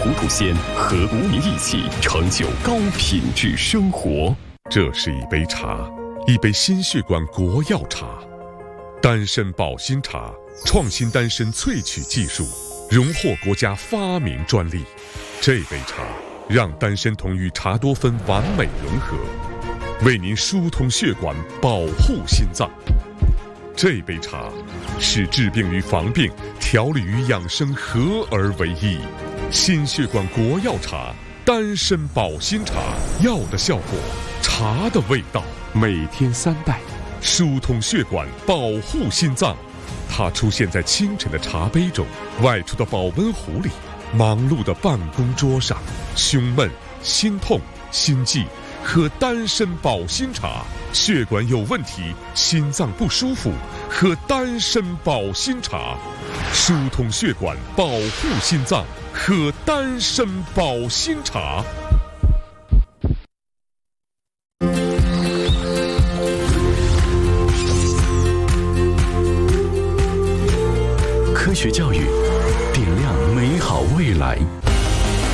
糊涂仙和无名一起成就高品质生活。 这是一杯茶，一杯心血管国药茶，丹参保心茶，创新丹参萃取技术，荣获国家发明专利。这杯茶让丹参酮与茶多酚完美融合，为您疏通血管，保护心脏。这杯茶使治病与防病、调理与养生合而为一。心血管国药茶，丹参保心茶，药的效果，茶的味道。每天3袋，疏通血管，保护心脏。它出现在清晨的茶杯中，外出的保温壶里，忙碌的办公桌上。胸闷、心痛、心悸，喝丹参保心茶。血管有问题，心脏不舒服，喝丹参保心茶。疏通血管，保护心脏，喝丹参保心茶。 科学教育，点亮美好未来。